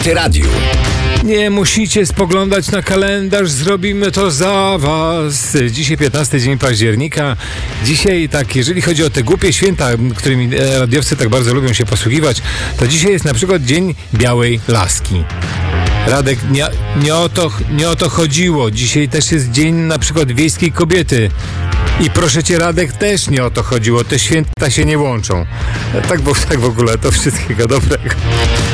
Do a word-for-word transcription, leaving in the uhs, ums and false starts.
Ty Radio. Nie musicie spoglądać na kalendarz, zrobimy to za was. Dzisiaj piętnasty dzień października. Dzisiaj tak, jeżeli chodzi o te głupie święta, którymi radiowcy tak bardzo lubią się posługiwać, to dzisiaj jest na przykład Dzień Białej Laski. Radek, nie, nie, o to, nie o to chodziło. Dzisiaj też jest Dzień na przykład Wiejskiej Kobiety. I proszę cię, Radek, też nie o to chodziło. Te święta się nie łączą. Tak, bo, tak w ogóle, to wszystkiego dobrego.